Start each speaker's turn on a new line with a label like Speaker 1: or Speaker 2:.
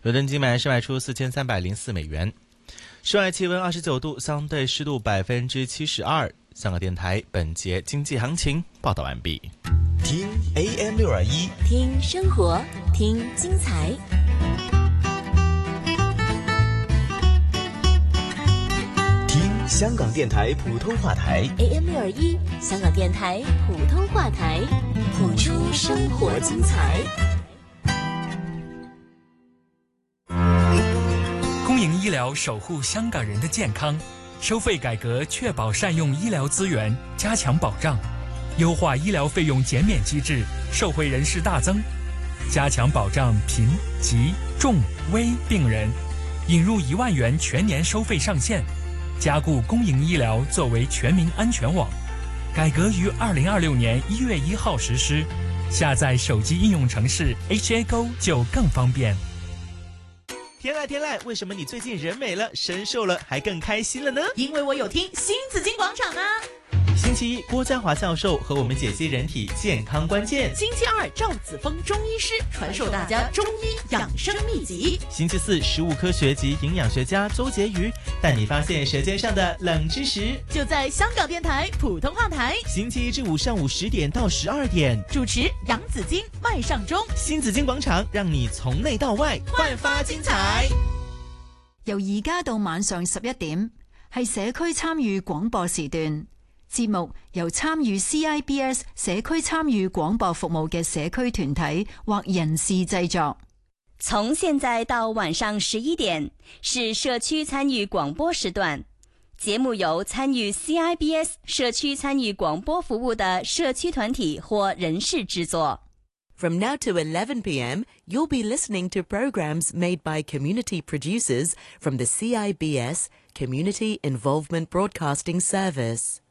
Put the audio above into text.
Speaker 1: 伦敦金买是卖出4304美元。室外气温29度，相对湿度72%。香港电台本节经济行情报道完毕。
Speaker 2: 听 AM621，
Speaker 3: 听生活，听精彩。
Speaker 2: 听香港电台普通话台
Speaker 3: AM621，香港电台普通话台，谱出生活精彩。
Speaker 4: 公营医疗守护香港人的健康，收费改革确保善用医疗资源，加强保障，优化医疗费用减免机制，受惠人士大增，加强保障贫、疾、重、危病人，引入1万元全年收费上限，加固公营医疗作为全民安全网。改革于2026年1月1号实施，下载手机应用程式 HAGO 就更方便。
Speaker 1: 天籁天籁，为什么你最近人美了，身瘦了，还更开心了呢？
Speaker 5: 因为我有听新紫金广场啊。
Speaker 1: 星期一，郭家华教授和我们解析人体健康关键。
Speaker 5: 星期二，赵子峰中医师传授大家中医养生秘籍。
Speaker 1: 星期四，食物科学及营养学家周婕妤带你发现舌尖上的冷知识，
Speaker 5: 就在香港电台普通话台。
Speaker 1: 星期一至五上午10点到12點，
Speaker 5: 主持杨子金、麦尚中。
Speaker 1: 新紫金廣場，讓你從內到外煥發精彩。
Speaker 6: 由而家到晚上11點，係社區參與廣播時段。節目由參與 CIBS 社區參與廣播服務嘅社區團體或人士製作。
Speaker 7: 從現在到晚上11點是社區參與廣播時段，節目由參與 CIBS 社區參與廣播服務的社區團體或人士製作。
Speaker 8: From now to 11 p.m., you'll be listening to programs made by community producers from the CIBS Community Involvement Broadcasting Service.